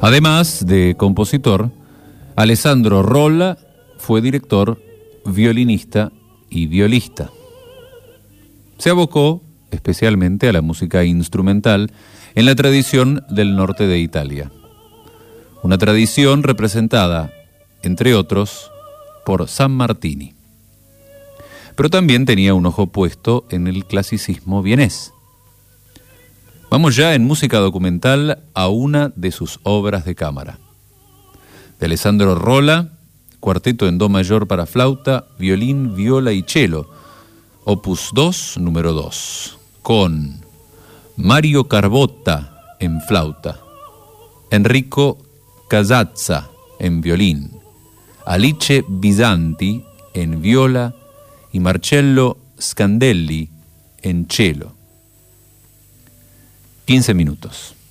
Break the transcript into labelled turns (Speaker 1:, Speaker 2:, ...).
Speaker 1: Además de compositor, Alessandro Rolla fue director, violinista y violista. Se abocó especialmente a la música instrumental en la tradición del norte de Italia. Una tradición representada, entre otros, por San Martini. Pero también tenía un ojo puesto en el clasicismo vienés. Vamos ya en música documental a una de sus obras de cámara. De Alessandro Rolla, cuarteto en do mayor para flauta, violín, viola y cello, opus 2, número 2, con Mario Carbotta en flauta, Enrico Casazza en violín, Alice Bisanti en viola y Marcello Scandelli en cello. 15 minutos.